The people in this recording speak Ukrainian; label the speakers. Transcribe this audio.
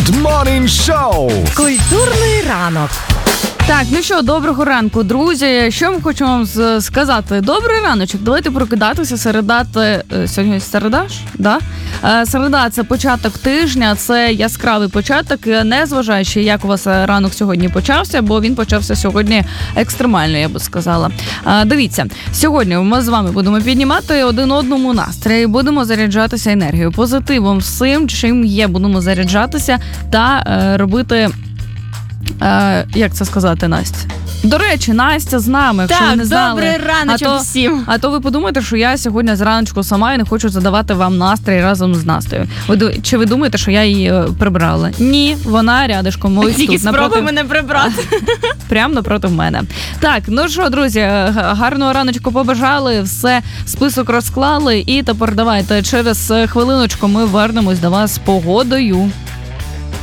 Speaker 1: Good Morning Show.
Speaker 2: Культурний ранок.
Speaker 3: Так, ну що, доброго ранку, друзі. Що ми хочемо вам сказати? Добрий раночок. Давайте прокидатися. Сьогодні середа ж? Да? Середа – це початок тижня, це яскравий початок, незважаючи, як у вас ранок сьогодні почався, бо він почався сьогодні екстремально, я би сказала. Дивіться, сьогодні ми з вами будемо піднімати один одному настрій, будемо заряджатися енергією, позитивом, всім, чим є, будемо заряджатися та робити... як це сказати, Настя? До речі, Настя з нами, якщо ви не знали.
Speaker 2: Так, добрий раночок всім.
Speaker 3: А то ви подумаєте, що я сьогодні зраночку сама і не хочу задавати вам настрій разом з Настею. Чи ви думаєте, що я її прибрала? Ні, вона рядишком. Ось
Speaker 2: тільки
Speaker 3: тут,
Speaker 2: спробуй мене прибрати.
Speaker 3: Прямо напроти мене. Так, ну що, друзі, гарного раночку побажали, все, список розклали, і тепер давайте через хвилиночку ми вернемось до вас з погодою.